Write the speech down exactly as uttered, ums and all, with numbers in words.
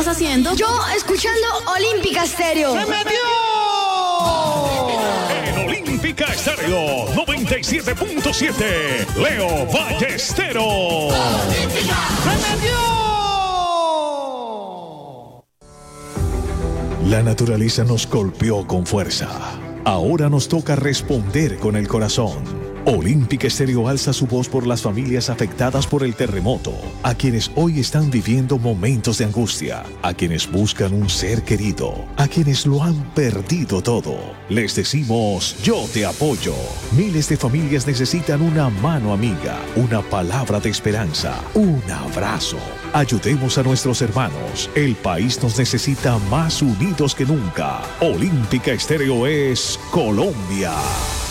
estás haciendo? Yo escuchando Olímpica Estéreo. ¡Se metió! En Olímpica Estéreo noventa y siete punto siete, Leo Ballesteros. ¡Olímpica! ¡Se metió! La naturaleza nos golpeó con fuerza. Ahora nos toca responder con el corazón. Olímpica Estéreo alza su voz por las familias afectadas por el terremoto, a quienes hoy están viviendo momentos de angustia, a quienes buscan un ser querido, a quienes lo han perdido todo. Les decimos, yo te apoyo. Miles de familias necesitan una mano amiga, una palabra de esperanza, un abrazo. Ayudemos a nuestros hermanos. El país nos necesita más unidos que nunca. Olímpica Estéreo es Colombia.